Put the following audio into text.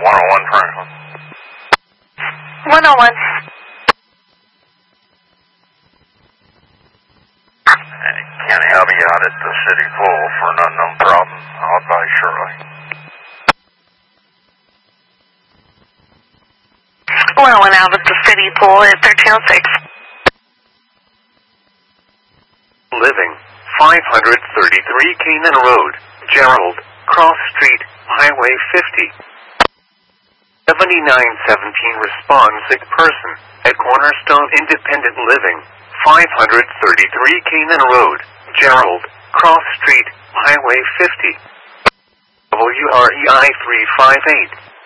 101 Franklin. 101. Kenny, I'll be out at the city pool for an unknown problem. I'll advise shortly. 101 out at the city pool at 1306. Living, 533 Canaan Road, Gerald, Cross Street, Highway 50. 7917 responds sick person at Cornerstone Independent Living, 533 Canaan Road, Gerald, Cross Street, Highway 50. WREI 358.